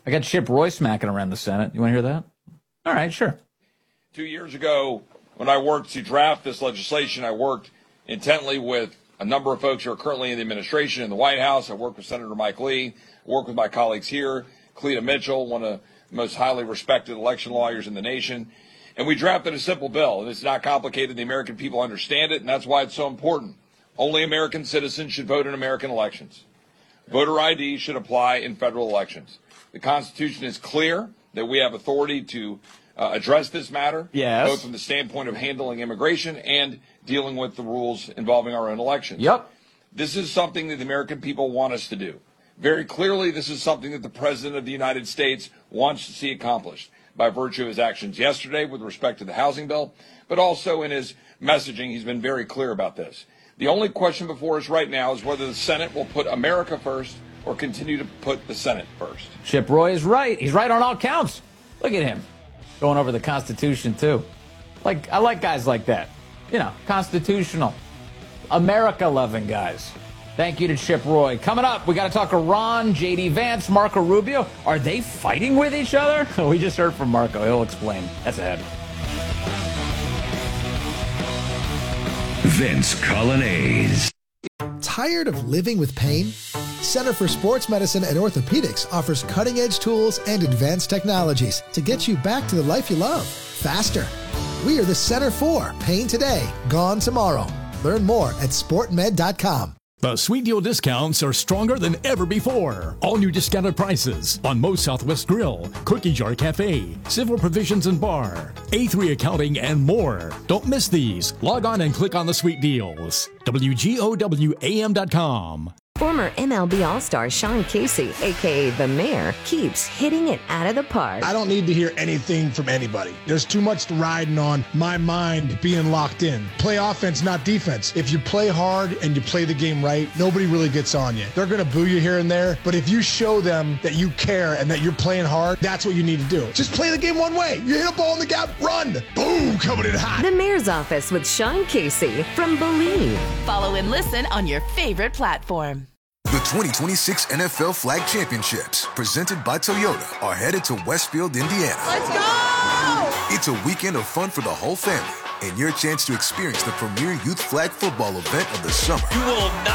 I got Chip Roy smacking around the Senate. You want to hear that? All right, sure. 2 years ago, when I worked to draft this legislation, I worked intently with a number of folks who are currently in the administration in the White House. I worked with Senator Mike Lee. I worked with my colleagues here, Cleta Mitchell, one of the most highly respected election lawyers in the nation. And we drafted a simple bill, and it's not complicated. The American people understand it, and that's why it's so important. Only American citizens should vote in American elections. Voter ID should apply in federal elections. The Constitution is clear that we have authority to address this matter, both from the standpoint of handling immigration and dealing with the rules involving our own elections. Yep. This is something that the American people want us to do. Very clearly, this is something that the President of the United States wants to see accomplished by virtue of his actions yesterday with respect to the housing bill, but also in his messaging, he's been very clear about this. The only question before us right now is whether the Senate will put America first or continue to put the Senate first. Chip Roy is right. He's right on all counts. Look at him going over the Constitution, too. I like guys like that. You know, constitutional, America-loving guys. Thank you to Chip Roy. Coming up, we got to talk Iran, J.D. Vance, Marco Rubio. Are they fighting with each other? We just heard from Marco. He'll explain. That's ahead. Vince Colonnese. Tired of living with pain? Center for Sports Medicine and Orthopedics offers cutting-edge tools and advanced technologies to get you back to the life you love faster. We are the Center for Pain Today, Gone Tomorrow. Learn more at sportmed.com. The Sweet Deal discounts are stronger than ever before. All new discounted prices on Moe's Southwest Grill, Cookie Jar Cafe, Civil Provisions and Bar, A3 Accounting, and more. Don't miss these. Log on and click on the Sweet Deals. WGOWAM.com. Former MLB All-Star Sean Casey, a.k.a. The Mayor, keeps hitting it out of the park. I don't need to hear anything from anybody. There's too much riding on my mind being locked in. Play offense, not defense. If you play hard and you play the game right, nobody really gets on you. They're going to boo you here and there, but if you show them that you care and that you're playing hard, that's what you need to do. Just play the game one way. You hit a ball in the gap, run. Boom, coming in hot. The Mayor's Office with Sean Casey from Believe. Follow and listen on your favorite platform. The 2026 NFL Flag Championships, presented by Toyota, are headed to Westfield, Indiana. Let's go! It's a weekend of fun for the whole family and your chance to experience the premier youth flag football event of the summer. You will not